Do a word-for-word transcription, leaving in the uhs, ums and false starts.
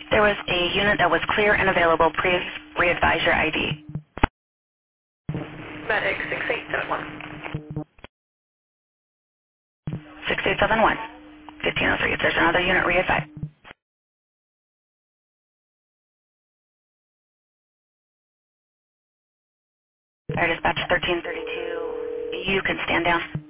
There was a unit that was clear and available. Please re-advise your I D. Medic six eight seven one. six eight seven one, fifteen oh three. If there's another unit, re-advise. All right, dispatch thirteen thirty-two. You can stand down.